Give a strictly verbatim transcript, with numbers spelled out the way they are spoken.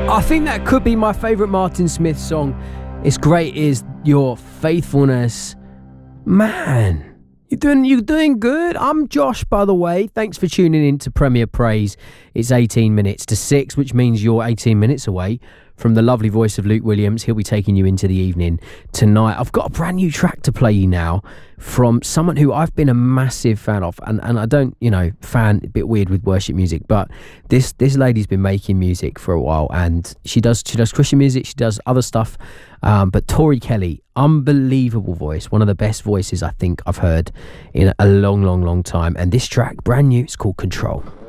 I think that could be my favourite Martin Smith song. It's great is Your Faithfulness. Man, you're doing, you're doing good. I'm Josh, by the way. Thanks for tuning in to Premier Praise. It's eighteen minutes to six, which means you're eighteen minutes away from the lovely voice of Luke Williams. He'll be taking you into the evening tonight. I've got a brand new track to play you now from someone who I've been a massive fan of, and, and I don't, you know, fan, a bit weird with worship music, but this this lady's been making music for a while, and she does she does Christian music, she does other stuff, um, but Tori Kelly, unbelievable voice, one of the best voices I think I've heard in a long, long, long time, and this track, brand new, it's called Control.